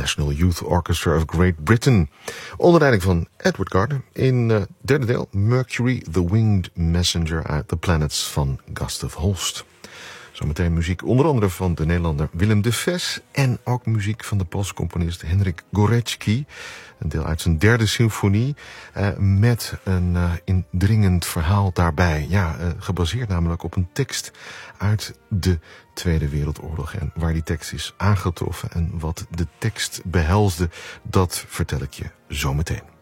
National Youth Orchestra of Great Britain. Onder leiding van Edward Gardner. In derde deel Mercury, the Winged Messenger uit The Planets van Gustav Holst. Zometeen muziek onder andere van de Nederlander Willem de Ves en ook muziek van de Poolse componist Henryk Górecki. Een deel uit zijn derde symfonie met een indringend verhaal daarbij. Ja, gebaseerd namelijk op een tekst uit de Tweede Wereldoorlog. En waar die tekst is aangetroffen en wat de tekst behelsde, dat vertel ik je zometeen.